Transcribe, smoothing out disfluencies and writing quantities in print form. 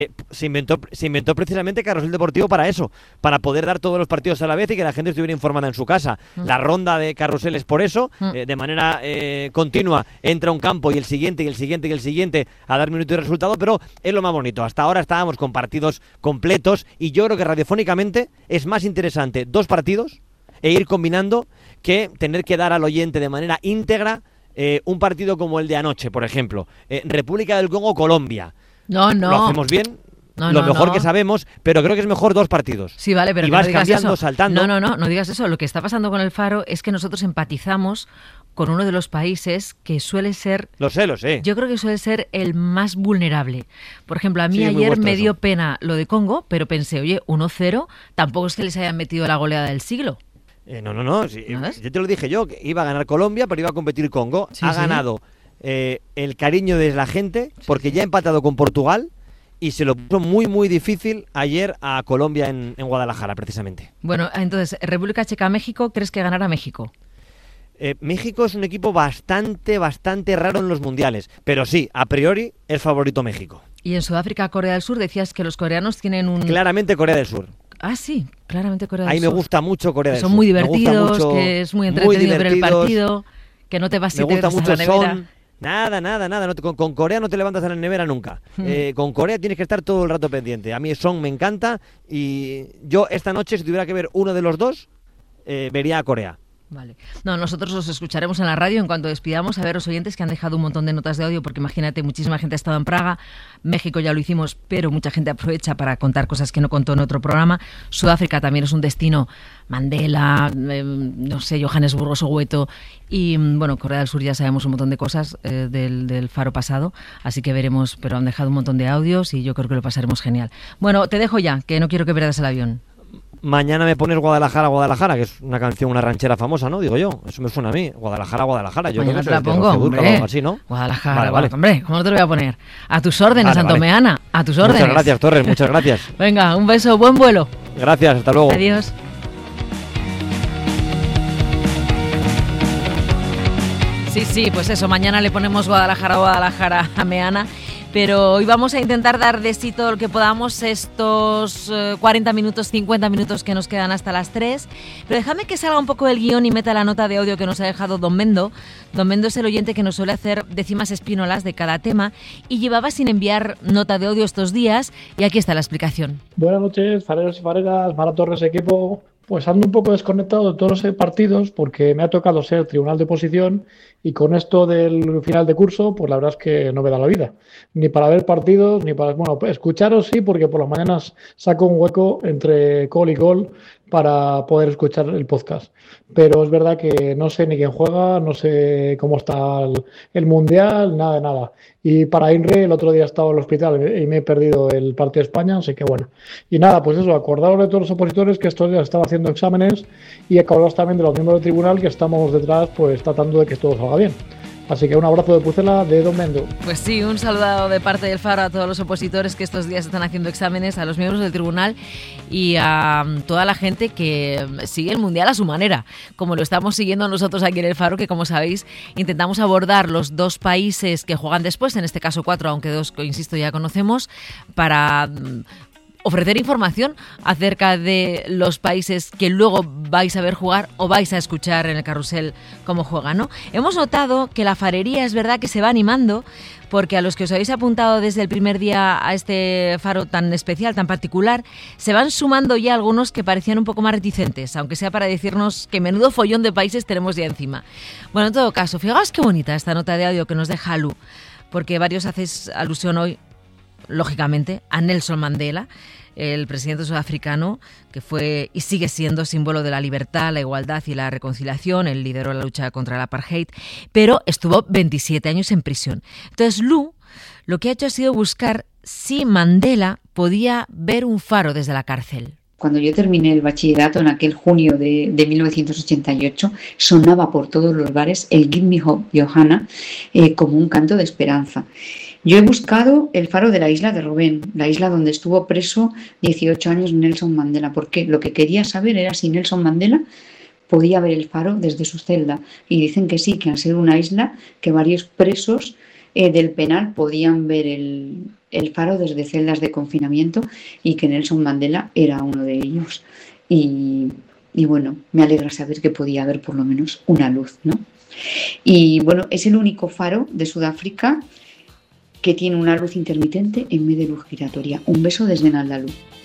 Se inventó precisamente Carrusel Deportivo para eso, para poder dar todos los partidos a la vez y que la gente estuviera informada en su casa. La ronda de carruseles por eso, de manera continua, entra un campo y el siguiente, y el siguiente, y el siguiente a dar minuto y resultado, pero es lo más bonito. Hasta ahora estábamos con partidos completos y yo creo que radiofónicamente es más interesante 2 partidos e ir combinando que tener que dar al oyente de manera íntegra un partido como el de anoche, por ejemplo. República del Congo, Colombia. No. Lo hacemos bien, lo mejor que sabemos, pero creo que es mejor 2 partidos. Sí, vale, pero y que vas no digas cambiando, eso. saltando. No digas eso. Lo que está pasando con el Faro es que nosotros empatizamos con uno de los países que suele ser... Lo sé. Yo creo que suele ser el más vulnerable. Por ejemplo, a mí ayer me dio pena lo de Congo, pero pensé, oye, 1-0, tampoco es que les hayan metido la goleada del siglo. No. Sí, yo te lo dije yo, que iba a ganar Colombia, pero iba a competir Congo. Ha ganado el cariño de la gente, porque ya ha empatado con Portugal y se lo puso muy, muy difícil ayer a Colombia en Guadalajara, precisamente. Bueno, entonces, República Checa-México, ¿crees que ganará México? México es un equipo bastante raro en los mundiales, pero sí, a priori es favorito México. Y en Sudáfrica, Corea del Sur, decías que los coreanos tienen un... Claramente Corea del Sur. Ah, sí, claramente Corea del Sur. Ahí me gusta mucho Corea del Sur. Son muy divertidos, que es muy entretenido ver el partido, que no te vas a gusta mucho la nevera. Son. Nada. Con Corea no te levantas de la nevera nunca. Con Corea tienes que estar todo el rato pendiente. A mí Son me encanta y yo esta noche, si tuviera que ver uno de los dos, vería a Corea. Vale. No, nosotros los escucharemos en la radio en cuanto despidamos. A ver, los oyentes que han dejado un montón de notas de audio, porque imagínate, muchísima gente ha estado en Praga. México ya lo hicimos, pero mucha gente aprovecha para contar cosas que no contó en otro programa. Sudáfrica también es un destino. Mandela, Johannesburgo, Soweto. Y bueno, Corea del Sur ya sabemos un montón de cosas del Faro pasado, así que veremos, pero han dejado un montón de audios y yo creo que lo pasaremos genial. Bueno, te dejo ya, que no quiero que pierdas el avión. Mañana me pones Guadalajara, que es una canción, una ranchera famosa, ¿no? Digo yo, eso me suena a mí. Guadalajara. Yo mañana creo que te la pongo, hombre. O algo así, ¿no? Guadalajara, vale. Hombre, ¿cómo no te lo voy a poner? A tus órdenes, Santomeana, a tus órdenes. Muchas gracias, Torres, muchas gracias. Venga, un beso, buen vuelo. Gracias, hasta luego. Adiós. Sí, pues eso, mañana le ponemos Guadalajara a Meana. Pero hoy vamos a intentar dar de sí todo lo que podamos estos 40 minutos, 50 minutos que nos quedan hasta las 3. Pero déjame que salga un poco del guión y meta la nota de audio que nos ha dejado Don Mendo. Don Mendo es el oyente que nos suele hacer décimas espínolas de cada tema y llevaba sin enviar nota de audio estos días y aquí está la explicación. Buenas noches, fareros y fareras, Mara Torres, equipo. Pues ando un poco desconectado de todos los partidos porque me ha tocado ser tribunal de oposición y con esto del final de curso, pues la verdad es que no me da la vida. Ni para ver partidos, ni para... Bueno, escucharos sí, porque por las mañanas saco un hueco entre call y call para poder escuchar el podcast. Pero es verdad que no sé ni quién juega, no sé cómo está el Mundial, nada de nada. Y para INRE el otro día estaba en el hospital y me he perdido el partido de España, así que bueno. Y nada, pues eso, acordaos de todos los opositores que estos días están haciendo exámenes y acordaos también de los miembros del tribunal que estamos detrás pues tratando de que todo salga bien. Así que un abrazo de Pucela de Don Mendo. Pues sí, un saludo de parte del Faro a todos los opositores que estos días están haciendo exámenes, a los miembros del tribunal y a toda la gente que sigue el Mundial a su manera, como lo estamos siguiendo nosotros aquí en el Faro, que como sabéis intentamos abordar los 2 países que juegan después, en este caso 4, aunque 2, insisto, ya conocemos, para ofrecer información acerca de los países que luego vais a ver jugar o vais a escuchar en el carrusel cómo juegan, ¿no? Hemos notado que la farería es verdad que se va animando, porque a los que os habéis apuntado desde el primer día a este Faro tan especial, tan particular, se van sumando ya algunos que parecían un poco más reticentes, aunque sea para decirnos que menudo follón de países tenemos ya encima. Bueno, en todo caso, fijaos qué bonita esta nota de audio que nos deja Lu, porque varios hacéis alusión hoy, lógicamente, a Nelson Mandela, el presidente sudafricano que fue y sigue siendo símbolo de la libertad, la igualdad y la reconciliación. Él lideró la lucha contra el apartheid, pero estuvo 27 años en prisión. Entonces Lu lo que ha hecho ha sido buscar si Mandela podía ver un faro desde la cárcel. Cuando yo terminé el bachillerato en aquel junio de 1988, sonaba por todos los bares el Give Me Hope, Johanna, como un canto de esperanza. Yo he buscado el faro de la isla de Robben, la isla donde estuvo preso 18 años Nelson Mandela, porque lo que quería saber era si Nelson Mandela podía ver el faro desde su celda. Y dicen que sí, que al ser una isla, que varios presos del penal podían ver el faro desde celdas de confinamiento y que Nelson Mandela era uno de ellos. Y bueno, me alegra saber que podía haber por lo menos una luz, ¿no? Y bueno, es el único faro de Sudáfrica que tiene una luz intermitente en vez de luz giratoria. Un beso desde Naldalú.